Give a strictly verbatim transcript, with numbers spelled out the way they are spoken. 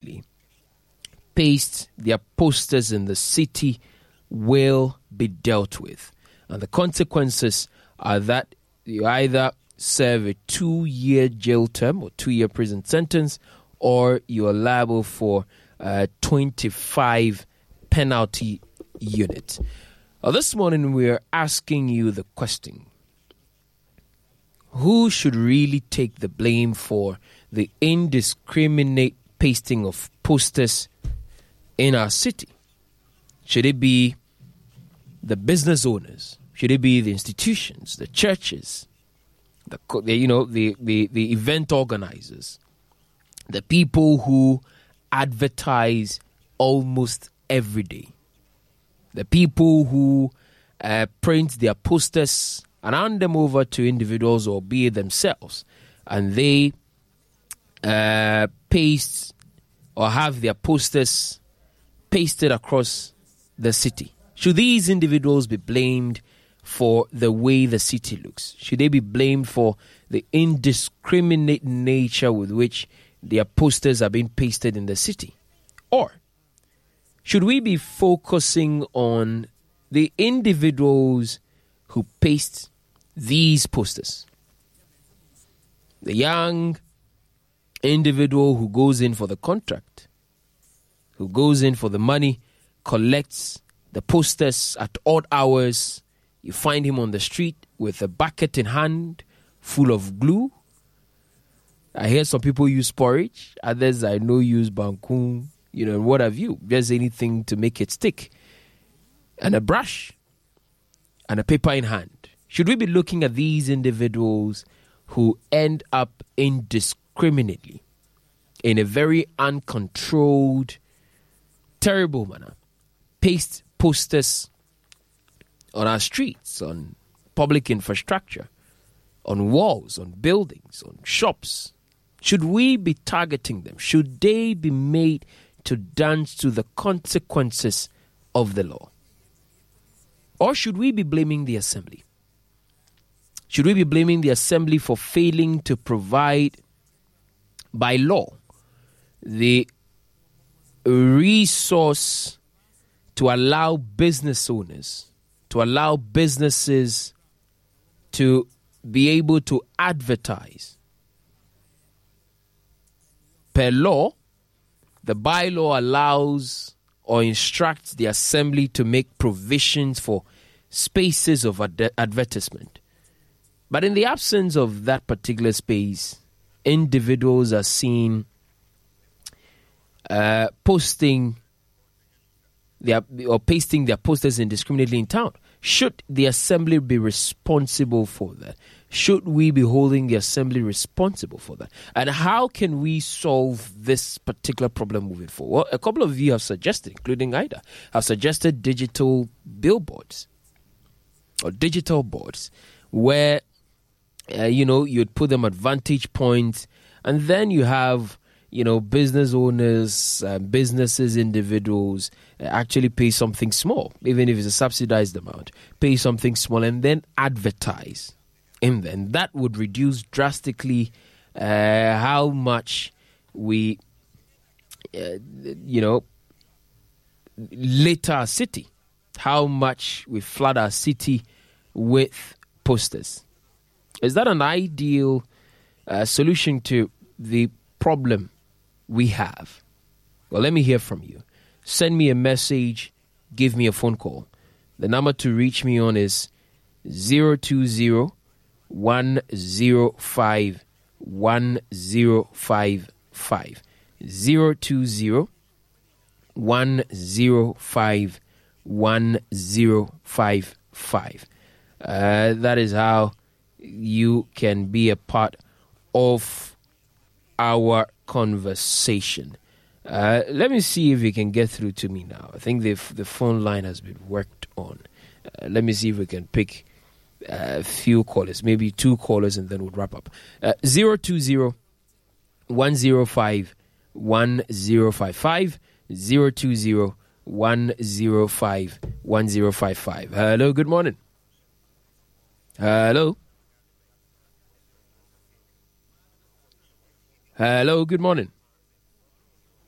indiscriminately paste their posters in the city will be dealt with. And the consequences are that you either serve a two-year jail term or two-year prison sentence, or you are liable for uh, twenty-five penalty units. Now, this morning we are asking you the question: who should really take the blame for the indiscriminate pasting of posters in our city? Should it be the business owners? Should it be the institutions, the churches, the, the you know the, the, the event organizers, the people who advertise almost every day, the people who uh, print their posters and hand them over to individuals or be it themselves, and they uh, paste or have their posters pasted across the city? Should these individuals be blamed for the way the city looks? Should they be blamed for the indiscriminate nature with which their posters are being pasted in the city? Or should we be focusing on the individuals who paste these posters? The young individual who goes in for the contract, who goes in for the money, collects the posters at odd hours. You find him on the street with a bucket in hand full of glue. I hear some people use porridge. Others I know use banku, you know, what have you. Just anything to make it stick. And a brush and a paper in hand. Should we be looking at these individuals who end up indiscriminately, in a very uncontrolled, terrible manner, paste posters on our streets, on public infrastructure, on walls, on buildings, on shops? Should we be targeting them? Should they be made to dance to the consequences of the law? Or should we be blaming the assembly? Should we be blaming the assembly for failing to provide, by law, the resource to allow business owners, to allow businesses to be able to advertise? Per law, the bylaw allows or instructs the assembly to make provisions for spaces of ad- advertisement. But in the absence of that particular space, individuals are seen uh, posting their, or pasting their posters indiscriminately in town. Should the assembly be responsible for that? Should we be holding the assembly responsible for that? And how can we solve this particular problem moving forward? Well, a couple of you have suggested, including Ida, have suggested digital billboards or digital boards where, uh, you know, you'd put them at vantage points, and then you have, you know, business owners, uh, businesses, individuals uh, actually pay something small, even if it's a subsidized amount, pay something small and then advertise in there. And that would reduce drastically uh, how much we, uh, you know, litter our city, how much we flood our city with posters. Is that an ideal uh, solution to the problem we have? Well, let me hear from you. Send me a message, give me a phone call. The number to reach me on is zero two zero, one zero five, one zero five five. zero two zero, one zero five, one zero five five. Uh, that is how you can be a part of our conversation. Uh, let me see if you can get through to me now. I think the the phone line has been worked on. Uh, let me see if we can pick a few callers, maybe two callers, and then we'll wrap up. Uh, zero two zero, one zero five, one zero five five, zero two zero, one zero five, one zero five five. Hello, good morning. Hello. Hello, good morning.